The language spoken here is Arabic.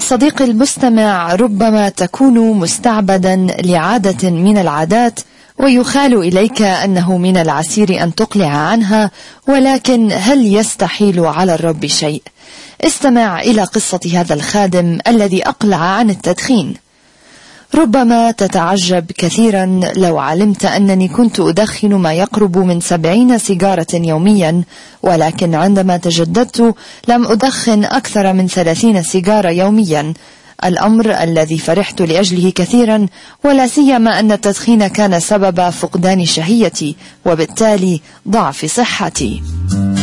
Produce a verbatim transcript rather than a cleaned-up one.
صديقي المستمع، ربما تكون مستعبدا لعادة من العادات ويخال إليك أنه من العسير أن تقلع عنها، ولكن هل يستحيل على الرب شيء؟ استمع إلى قصة هذا الخادم الذي أقلع عن التدخين. ربما تتعجب كثيرا لو علمت أنني كنت أدخن ما يقرب من سبعين سيجارة يوميا، ولكن عندما تجددت لم أدخن أكثر من ثلاثين سيجارة يوميا، الأمر الذي فرحت لأجله كثيرا، ولا سيما أن التدخين كان سبب فقدان شهيتي وبالتالي ضعف صحتي.